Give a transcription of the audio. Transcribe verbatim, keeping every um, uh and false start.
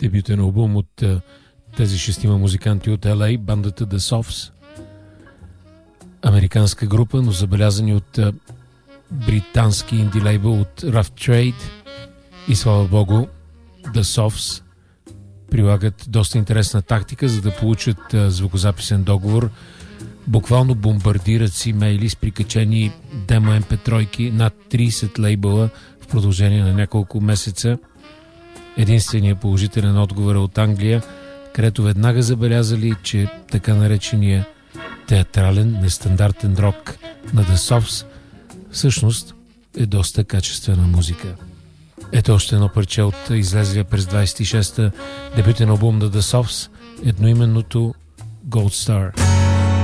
дебютен албум от тези шестима музиканти от Ел Ей, бандата The Soffs. Американска група, но забелязани от британски инди лейбъл от Rough Trade. И слава богу, The Soffs прилагат доста интересна тактика, за да получат звукозаписен договор. Буквално бомбардират си мейли с прикачени демо Ем Пи три над трийсет лейбъла в продължение на няколко месеца. Единственият положителен отговор е от Англия, където веднага забелязали, че така наречения театрален, нестандартен рок на The Soffs всъщност е доста качествена музика. Ето още едно парче от излезлия през двайсет и шеста дебютен албум на The Soffs, едноименното Gold Star.